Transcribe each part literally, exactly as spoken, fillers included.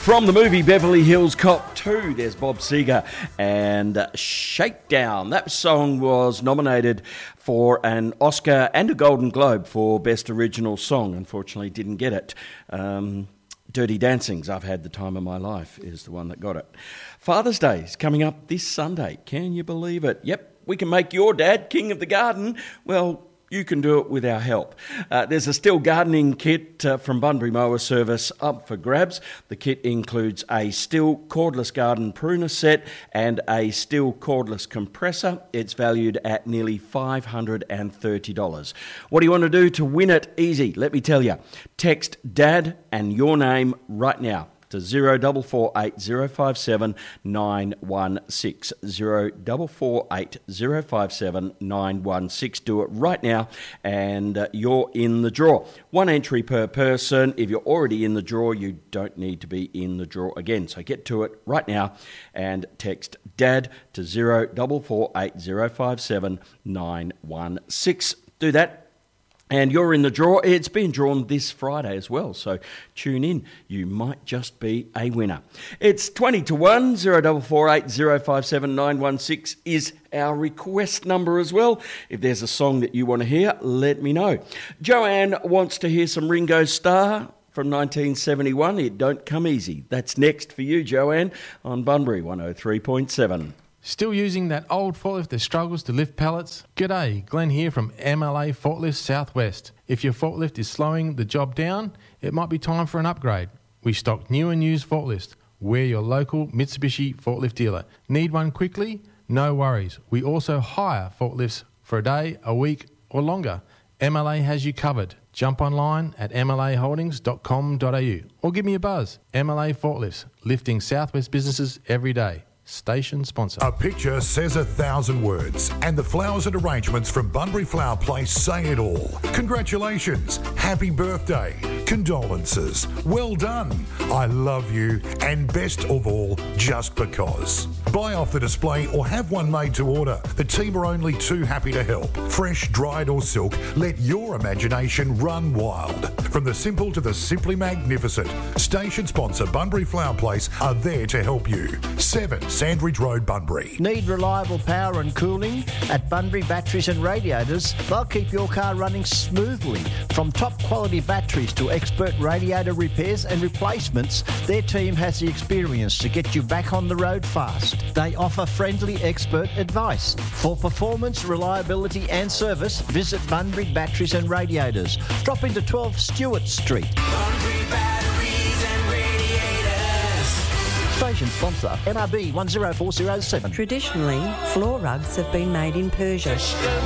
From the movie Beverly Hills Cop two, there's Bob Seger and uh, Shakedown. That song was nominated for an Oscar and a Golden Globe for Best Original Song. Unfortunately, didn't get it. Um, Dirty Dancing's I've Had the Time of My Life is the one that got it. Father's Day is coming up this Sunday. Can you believe it? Yep, we can make your dad king of the garden. Well, you can do it with our help. Uh, there's a Stihl gardening kit uh, from Bunbury Mower Service up for grabs. The kit includes a Stihl cordless garden pruner set and a Stihl cordless compressor. It's valued at nearly five hundred thirty dollars. What do you want to do to win it? Easy, let me tell you. Text Dad and your name right now to zero four four eight zero five seven nine one six. zero four four eight zero five seven nine one six. Do it right now and uh, you're in the draw. One entry per person. If you're already in the draw, you don't need to be in the draw again. So get to it right now and text DAD to zero four four eight zero five seven nine one six. Do that. And you're in the draw. It's been drawn this Friday as well, so tune in. You might just be a winner. It's twenty to one. zero four four eight zero five seven nine one six is our request number as well. If there's a song that you want to hear, let me know. Joanne wants to hear some Ringo Starr from nineteen seventy-one. It Don't Come Easy. That's next for you, Joanne, on Bunbury one oh three point seven. Still using that old forklift that struggles to lift pallets? G'day, Glenn here from M L A Forklift Southwest. If your forklift is slowing the job down, it might be time for an upgrade. We stock new and used forklifts. We're your local Mitsubishi forklift dealer. Need one quickly? No worries. We also hire forklifts for a day, a week or longer. M L A has you covered. Jump online at m l a holdings dot com dot a u or give me a buzz. M L A Forklifts, lifting Southwest businesses every day. Station sponsor. A picture says a thousand words, and the flowers and arrangements from Bunbury Flower Place say it all. Congratulations, happy birthday, condolences, well done, I love you, and best of all, just because. Buy off the display or have one made to order. The team are only too happy to help. Fresh, dried or silk, let your imagination run wild. From the simple to the simply magnificent, station sponsor Bunbury Flower Place are there to help you. seven Sandridge Road, Bunbury. Need reliable power and cooling? At Bunbury Batteries and Radiators, they'll keep your car running smoothly. From top quality batteries to expert radiator repairs and replacements, their team has the experience to get you back on the road fast. They offer friendly expert advice. For performance, reliability and service, visit Bunbury Batteries and Radiators. Drop into twelve Stewart Street. Bunbury Batteries and Radiators. Station sponsor M R B one zero four zero seven. Traditionally, floor rugs have been made in Persia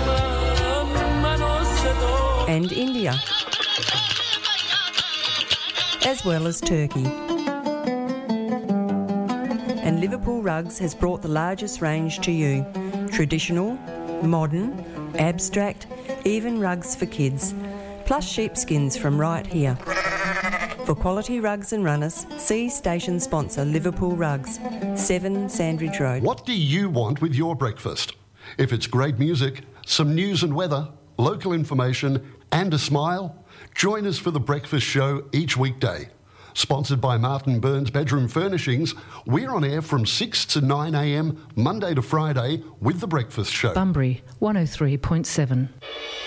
and India, as well as Turkey. And Liverpool Rugs has brought the largest range to you. Traditional, modern, abstract, even rugs for kids, plus sheepskins from right here. For quality rugs and runners, see station sponsor Liverpool Rugs, seven Sandridge Road. What do you want with your breakfast? If it's great music, some news and weather, local information and a smile, join us for The Breakfast Show each weekday. Sponsored by Martin Burns Bedroom Furnishings, we're on air from six to nine a m Monday to Friday with The Breakfast Show. Bunbury one oh three point seven.